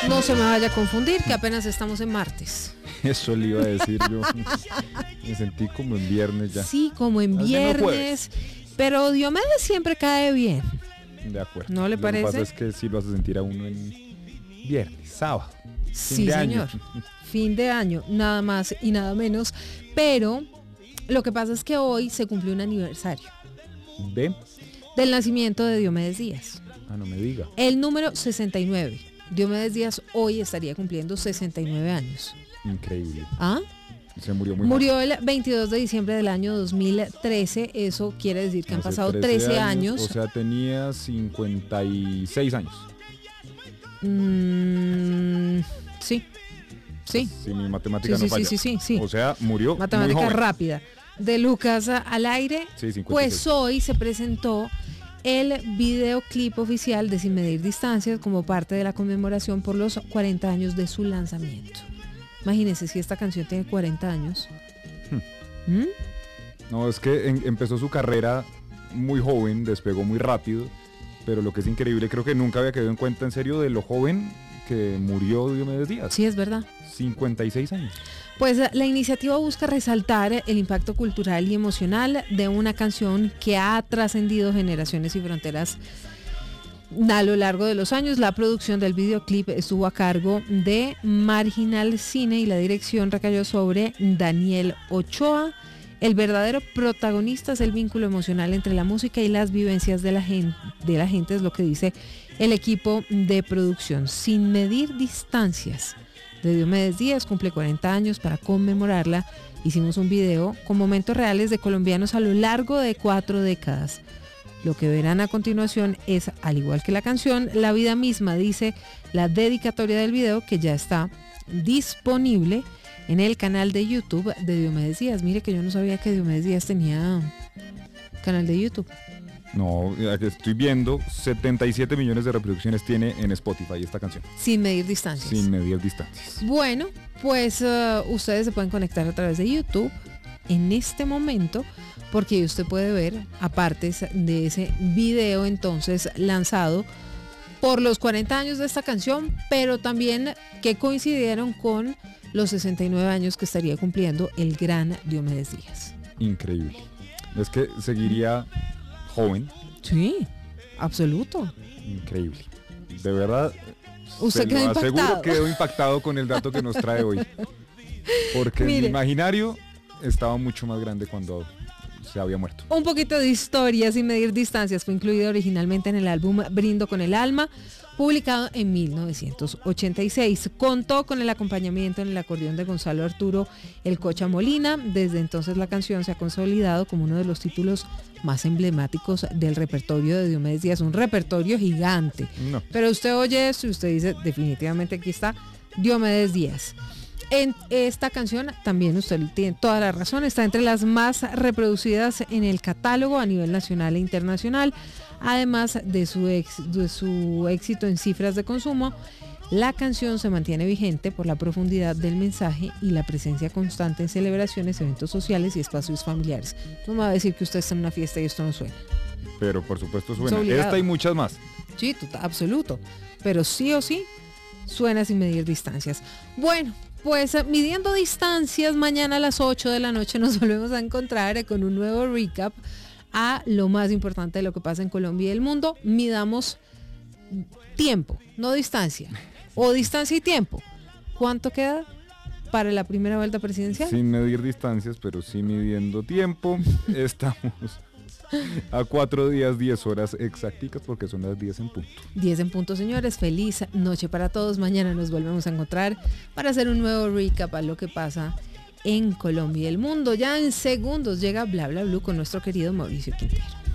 No se me vaya a confundir que apenas estamos en martes. Eso le iba a decir yo. Me sentí como en viernes ya. Sí, como en viernes. Pero Diomedes siempre cae bien. De acuerdo. ¿No le parece? Lo que pasa es que sí lo hace sentir a uno en viernes, sábado. Sí, señor. Fin de año, nada más y nada menos. Pero lo que pasa es que hoy se cumplió un aniversario. Del nacimiento de Diomedes Díaz. Ah, no me diga. El número 69. Diomedes Díaz hoy estaría cumpliendo 69 años. Increíble. ¿Ah? Se murió muy Murió mal. el 22 de diciembre del año 2013. Eso quiere decir que han pasado 13 años. O sea, tenía 56 años. Sí. Sí. Si mi matemática Sí, no falla. Sí. O sea, murió matemática muy joven. rápida. De Lucas al aire. Sí, 56. Pues hoy se presentó el videoclip oficial de Sin Medir Distancias como parte de la conmemoración por los 40 años de su lanzamiento. Imagínense si esta canción tiene 40 años. No, es que empezó su carrera muy joven, despegó muy rápido, pero lo que es increíble, creo que nunca había quedado en cuenta en serio de lo joven que murió Diomedes Díaz. Sí, es verdad. 56 años. Pues la iniciativa busca resaltar el impacto cultural y emocional de una canción que ha trascendido generaciones y fronteras a lo largo de los años. La producción del videoclip estuvo a cargo de Marginal Cine y la dirección recayó sobre Daniel Ochoa. El verdadero protagonista es el vínculo emocional entre la música y las vivencias de la gente, es lo que dice el equipo de producción. Sin Medir Distancias de Diomedes Díaz cumple 40 años. Para conmemorarla hicimos un video con momentos reales de colombianos a lo largo de 4 décadas. Lo que verán a continuación es, al igual que la canción, la vida misma, dice la dedicatoria del video, que ya está disponible en el canal de YouTube de Diomedes Díaz. Mire que yo no sabía que Diomedes Díaz tenía canal de YouTube. No, estoy viendo, 77 millones de reproducciones tiene en Spotify esta canción. Sin Medir Distancias. Sin Medir Distancias. Bueno, pues ustedes se pueden conectar a través de YouTube en este momento, porque usted puede ver, aparte de ese video entonces lanzado por los 40 años de esta canción, pero también que coincidieron con los 69 años que estaría cumpliendo el gran Diomedes Díaz. Increíble. Es que seguiría joven. Sí, absoluto. Increíble. De verdad, usted quedó impactado. Seguro quedó impactado con el dato que nos trae hoy. Porque mi imaginario estaba mucho más grande cuando se había muerto. Un poquito de historia Sin Medir Distancias fue incluido originalmente en el álbum Brindo con el Alma, publicado en 1986. Contó con el acompañamiento en el acordeón de Gonzalo Arturo El Cocha Molina. Desde entonces la canción se ha consolidado como uno de los títulos más emblemáticos del repertorio de Diomedes Díaz, un repertorio gigante. No. Pero usted oye esto y usted dice, definitivamente aquí está Diomedes Díaz. En esta canción también usted tiene toda la razón, está entre las más reproducidas en el catálogo a nivel nacional e internacional. Además de su éxito en cifras de consumo, la canción se mantiene vigente por la profundidad del mensaje y la presencia constante en celebraciones, eventos sociales y espacios familiares. No me va a decir que usted está en una fiesta y esto no suena. Pero por supuesto suena. Esta y muchas más. Sí, absoluto. Pero sí o sí suena Sin Medir Distancias. Bueno, pues midiendo distancias, mañana a las 8 de la noche nos volvemos a encontrar con un nuevo recap a lo más importante de lo que pasa en Colombia y el mundo. Midamos tiempo, no distancia. O distancia y tiempo. ¿Cuánto queda para la primera vuelta presidencial? Sin medir distancias, pero sí midiendo tiempo. Estamos a 4 días, 10 horas exacticas, porque son las 10 en punto. 10 en punto, señores. Feliz noche para todos. Mañana nos volvemos a encontrar para hacer un nuevo recap a lo que pasa en Colombia y el mundo. Ya en segundos llega Bla Bla Blue con nuestro querido Mauricio Quintero.